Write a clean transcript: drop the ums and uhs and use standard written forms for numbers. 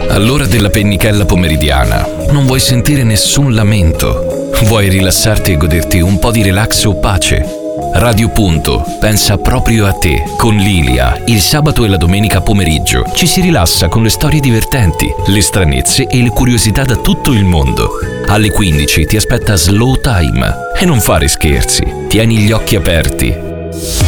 All'ora della pennichella pomeridiana non vuoi sentire nessun lamento. Vuoi rilassarti e goderti un po' di relax o pace? Radio Punto pensa proprio a te. Con Lilia, il sabato e la domenica pomeriggio ci si rilassa con le storie divertenti, le stranezze e le curiosità da tutto il mondo. Alle 15 ti aspetta Slow Time e non fare scherzi, tieni gli occhi aperti.